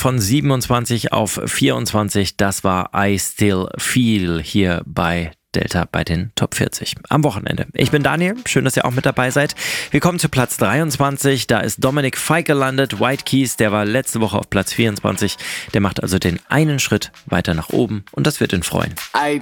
von 27 auf 24. Das war I Still Feel hier bei Delta bei den Top 40 am Wochenende. Ich bin Daniel, schön, dass ihr auch mit dabei seid. Wir kommen zu Platz 23, da ist Dominik Fike gelandet. White Keys, der war letzte Woche auf Platz 24. Der macht also den einen Schritt weiter nach oben und das wird ihn freuen. I